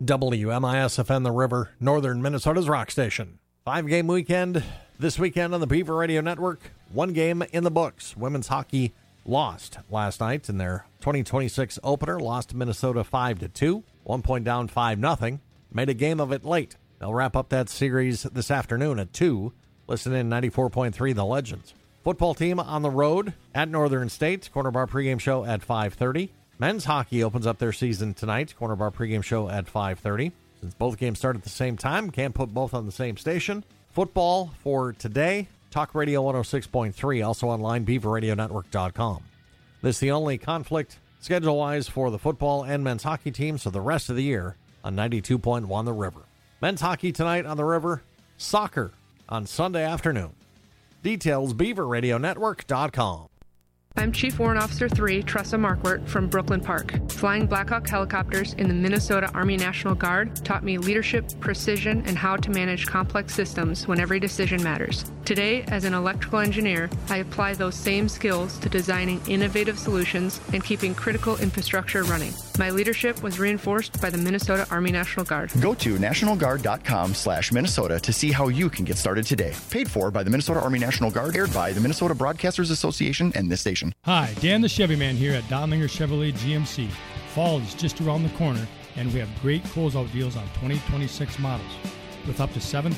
WMISFN The River, northern Minnesota's rock station. 5-game weekend this weekend on the Beaver Radio Network. 1 game in the books. Women's hockey lost last night in their 2026 opener. Lost to Minnesota 5-2. 1 point down, 5-0. Made a game of it late. They'll wrap up that series this afternoon at 2. Listen in 94.3 The Legends. Football team on the road at Northern State. Corner Bar pregame show at 5:30. Men's hockey opens up their season tonight. Corner Bar pregame show at 5:30. Since both games start at the same time, can't put both on the same station. Football for today, Talk Radio 106.3, also online, BeaverRadioNetwork.com. This is the only conflict schedule-wise for the football and men's hockey team, so the rest of the year on 92.1 The River. Men's hockey tonight on the River, soccer on Sunday afternoon. Details, BeaverRadioNetwork.com. I'm Chief Warrant Officer 3, Tressa Markwart from Brooklyn Park. Flying Black Hawk helicopters in the Minnesota Army National Guard taught me leadership, precision, and how to manage complex systems when every decision matters. Today, as an electrical engineer, I apply those same skills to designing innovative solutions and keeping critical infrastructure running. My leadership was reinforced by the Minnesota Army National Guard. Go to nationalguard.com/Minnesota to see how you can get started today. Paid for by the Minnesota Army National Guard, aired by the Minnesota Broadcasters Association and this station. Hi, Dan the Chevy Man here at Donlinger Chevrolet GMC. Fall is just around the corner, and we have great closeout deals on 2026 models, with up to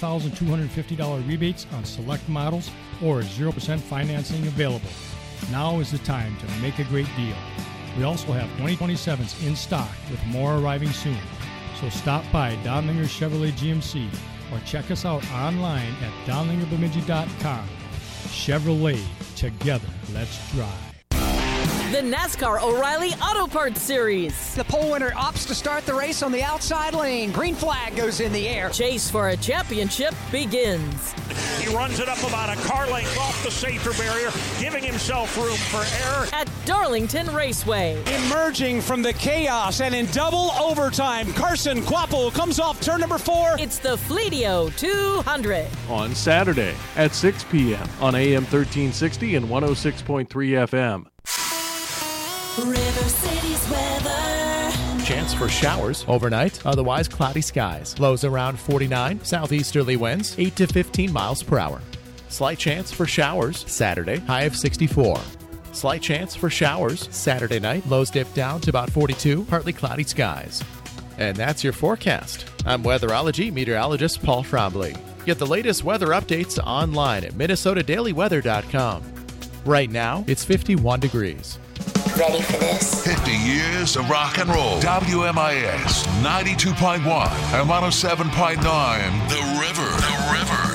$7,250 rebates on select models or 0% financing available. Now is the time to make a great deal. We also have 2027s in stock, with more arriving soon. So stop by Donlinger Chevrolet GMC or check us out online at donlingerbemidji.com. Chevrolet, together, let's drive. The NASCAR O'Reilly Auto Parts Series. The pole winner opts to start the race on the outside lane. Green flag goes in the air. Chase for a championship begins. He runs it up about a car length off the safety barrier, giving himself room for error. At Darlington Raceway. Emerging from the chaos and in double overtime, Carson Kvapil comes off turn number 4. It's the Fleetio 200. On Saturday at 6 p.m. on AM 1360 and 106.3 FM. River City's weather. Chance for showers overnight, otherwise cloudy skies. Lows around 49, southeasterly winds 8 to 15 miles per hour. Slight chance for showers Saturday, high of 64. Slight chance for showers Saturday night, lows dip down to about 42, partly cloudy skies. And that's your forecast. I'm weatherology meteorologist Paul Trombley. Get the latest weather updates online at minnesotadailyweather.com. Right now, it's 51 degrees. Ready for this? 50 years of rock and roll. WMIS 92.1 and 107.9. The River.